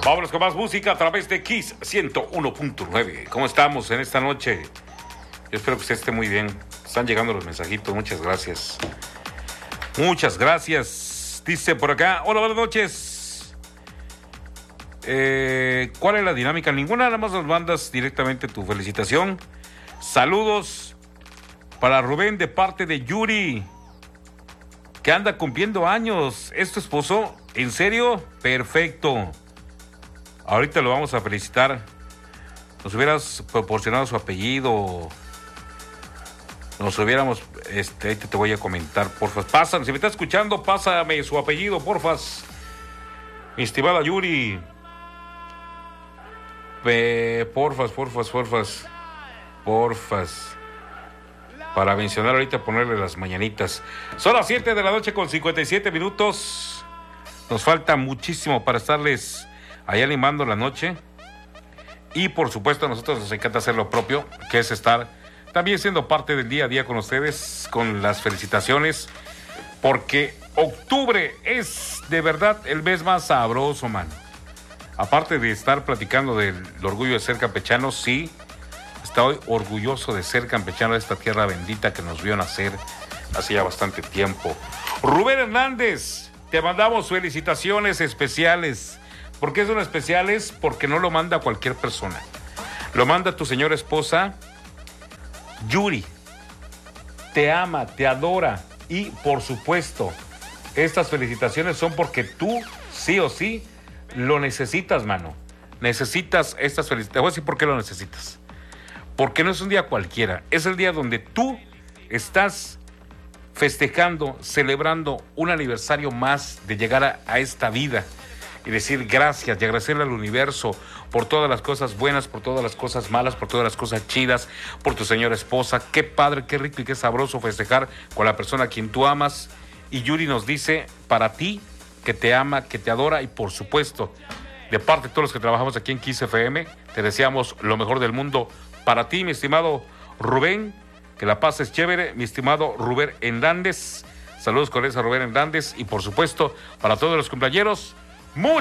Vámonos con más música a través de Kiss 101.9. ¿Cómo estamos en esta noche? Yo espero que usted esté muy bien. Están llegando los mensajitos. Muchas gracias. Muchas gracias. Dice por acá: hola, buenas noches. ¿Cuál es la dinámica? Ninguna, nada más nos mandas directamente tu felicitación. Saludos para Rubén de parte de Yuri, que anda cumpliendo años. ¿Es tu esposo? ¿En serio? Perfecto. Ahorita lo vamos a felicitar. Nos hubieras proporcionado su apellido. Nos hubiéramos... ahorita te voy a comentar, porfas. Pásame, si me estás escuchando, pásame su apellido, porfas. Mi estimada Yuri. Porfas. Para mencionar ahorita, ponerle las mañanitas. Son las 7 de la noche con 57 minutos. Nos falta muchísimo para estarles ahí animando la noche. Y por supuesto a nosotros nos encanta hacer lo propio, que es estar también siendo parte del día a día con ustedes, con las felicitaciones, porque octubre es de verdad el mes más sabroso, man. Aparte de estar platicando del orgullo de ser campechanos, sí, estoy orgulloso de ser campechano de esta tierra bendita que nos vio nacer hace ya bastante tiempo. Rubén Hernández, te mandamos felicitaciones especiales. ¿Por qué son especiales? Porque no lo manda cualquier persona. Lo manda tu señora esposa, Yuri. Te ama, te adora. Y, por supuesto, estas felicitaciones son porque tú, sí o sí, lo necesitas, mano. Necesitas estas felicitaciones. Te voy a decir por qué lo necesitas. Porque no es un día cualquiera. Es el día donde tú estás festejando, celebrando un aniversario más de llegar a esta vida. Y decir gracias y agradecerle al universo por todas las cosas buenas, por todas las cosas malas, por todas las cosas chidas, por tu señora esposa. Qué padre, qué rico y qué sabroso festejar con la persona a quien tú amas. Y Yuri nos dice, para ti, que te ama, que te adora, y por supuesto, de parte de todos los que trabajamos aquí en Kiss FM, te deseamos lo mejor del mundo. Para ti, mi estimado Rubén, que la pases chévere. Mi estimado Rubén Hernández, saludos con esa Rubén Hernández. Y por supuesto, para todos los cumpleañeros,